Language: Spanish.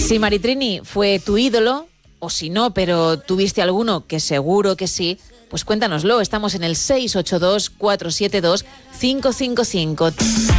Si Maritrini fue tu ídolo, o si no, pero tuviste alguno, que seguro que sí, pues cuéntanoslo. Estamos en el 682-472-555.